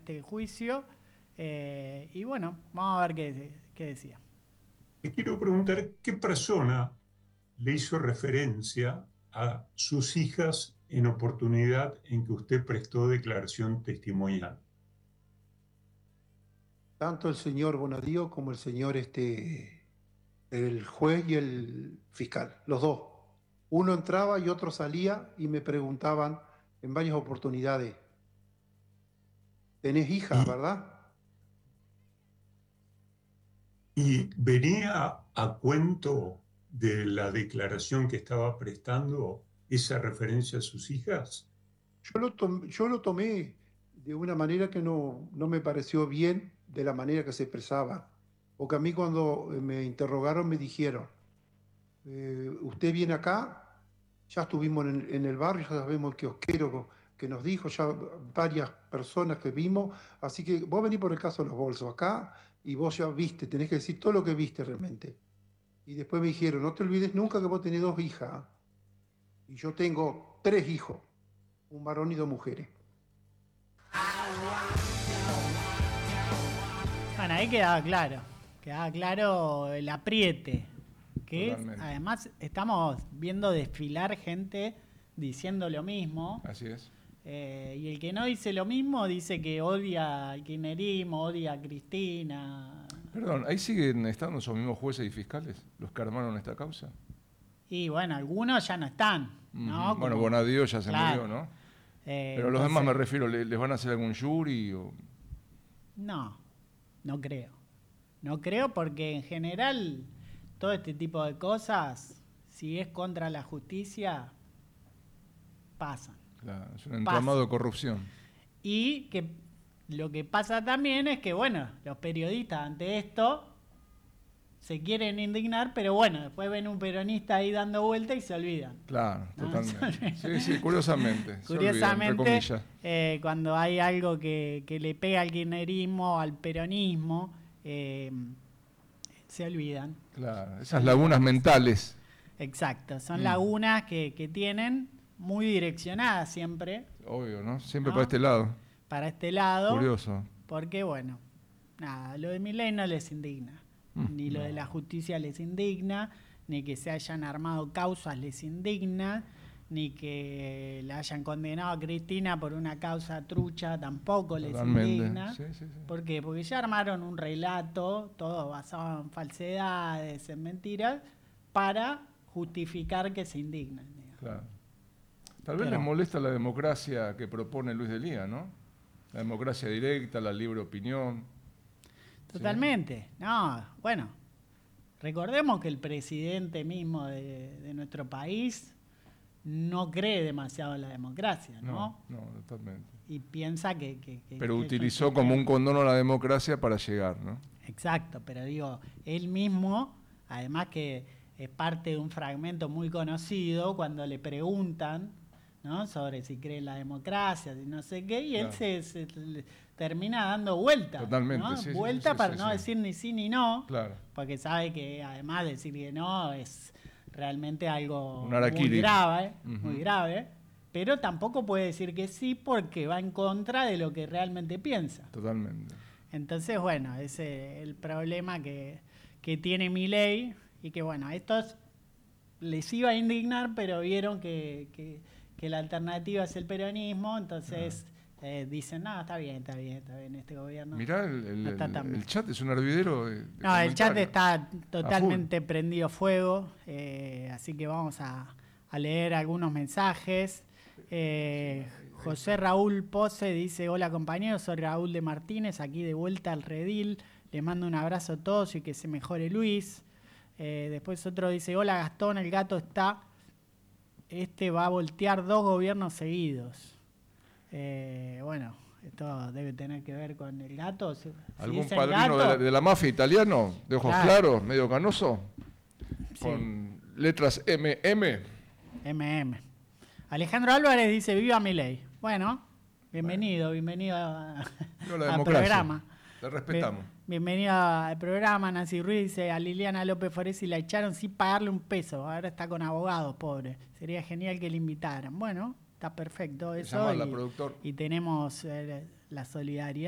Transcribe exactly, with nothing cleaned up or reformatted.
este juicio. Eh, y bueno, vamos a ver qué, qué decía. Te quiero preguntar qué persona le hizo referencia a sus hijas en oportunidad en que usted prestó declaración testimonial. Tanto el señor Bonadío como el señor, este, el juez y el fiscal, los dos. Uno entraba y otro salía y me preguntaban en varias oportunidades, ¿tenés hijas, Y, verdad? y venía a cuento de la declaración que estaba prestando esa referencia a sus hijas. Yo lo, tom- yo lo tomé de una manera que no, no me pareció bien de la manera que se expresaba. Porque a mí cuando eh, me interrogaron me dijeron, eh, usted viene acá, ya estuvimos en, el en el barrio, ya sabemos el kiosquero que nos dijo, ya varias personas que vimos, así que vos venís por el caso de los bolsos acá y vos ya viste, tenés que decir todo lo que viste realmente. Y después me dijeron, no te olvides nunca que vos tenés dos hijas, y yo tengo tres hijos, un varón y dos mujeres. Bueno, ahí quedaba claro. Quedaba claro el apriete. Que es, Totalmente. además estamos viendo desfilar gente diciendo lo mismo. Así es. Eh, y el que no dice lo mismo dice que odia al kirchnerismo, odia a Cristina. Perdón, ¿ahí siguen estando esos mismos jueces y fiscales, los que armaron esta causa? Y bueno, algunos ya no están, ¿no? Ujú. Bueno, Como- Bonadío ya se claro. murió, ¿no? Eh, Pero los entonces, demás me refiero, ¿le- ¿les van a hacer algún jury? O... No, no creo. No creo porque en general todo este tipo de cosas, si es contra la justicia, pasan. Claro, es un entramado de corrupción. Y que lo que pasa también es que, bueno, los periodistas ante esto se quieren indignar, pero bueno, después ven un peronista ahí dando vuelta y se olvidan. Claro, No, totalmente. Sí, sí, curiosamente. se olvidan, entre Curiosamente, comillas. eh, cuando hay algo que, que le pega al kirchnerismo, al peronismo, eh, se olvidan. Claro, esas lagunas mentales. Exacto, son Mm. lagunas que, que tienen muy direccionadas siempre Obvio, ¿no? Siempre ¿No? para este lado. para este lado. Curioso. Porque, bueno, nada, lo de Milei no les indigna. Mm, Ni lo no. de la justicia les indigna, ni que se hayan armado causas les indigna, ni que la hayan condenado a Cristina por una causa trucha tampoco les Totalmente. indigna. Sí, sí, sí. ¿Por qué? Porque ya armaron un relato, todo basado en falsedades, en mentiras, para justificar que se indignan. digamos. Claro. Tal vez Pero- les molesta la democracia que propone Luis de Lía, ¿no? La democracia directa, la libre opinión. Totalmente. No, bueno, recordemos que el presidente mismo de, de nuestro país no cree demasiado en la democracia, ¿no? No, no, totalmente. Y piensa que... que- que- Pero que es utilizó un como un sistema- condono a la democracia para llegar, ¿no? Exacto, pero digo, él mismo, además que es parte de un fragmento muy conocido, cuando le preguntan, ¿no? Sobre si cree en la democracia, si no sé qué, y él Claro. se, se- le termina dando vueltas. Totalmente, ¿no? sí, sí, Vuelta sí, sí, para sí, no sí. decir ni sí ni no, Claro. porque sabe que además decir que no es realmente algo Un muy harakiri. grave, Ujú. muy grave, pero tampoco puede decir que sí porque va en contra de lo que realmente piensa. Totalmente. Entonces, bueno, ese es el problema que, que tiene Milei y que, bueno, a estos les iba a indignar, pero vieron que, que, que la alternativa es el peronismo, entonces eh, dicen, no, está bien, está bien, está bien, este gobierno. Mirá, el, el- no está el- tan el bien. chat es un hervidero de, de No, el chat comentarios. está totalmente prendido fuego, eh, así que vamos a, a leer algunos mensajes. Eh, José Raúl Pose dice, hola compañeros, soy Raúl de Martínez, aquí de vuelta al redil, le mando un abrazo a todos y que se mejore Luis. Eh, después otro dice, hola Gastón, el gato está, este va a voltear dos gobiernos seguidos. Eh, bueno, esto debe tener que ver con el gato. Si- si ¿Algún es el padrino gato- de la, de la mafia italiano? ¿De ojos Claro. claros, medio canoso? Sí. Con letras M M. M M. Alejandro Álvarez dice, viva Milei. Bueno, bienvenido, bienvenido a- Viva la al democracia. programa. Le respetamos. Bien- bienvenido al programa. Nancy Ruiz dice, a Liliana López Foresi la echaron sin pagarle un peso. Ahora está con abogados, pobre. Sería genial que le invitaran. Bueno, está perfecto eso. Llamarla, y, productor. y tenemos eh, la solidaridad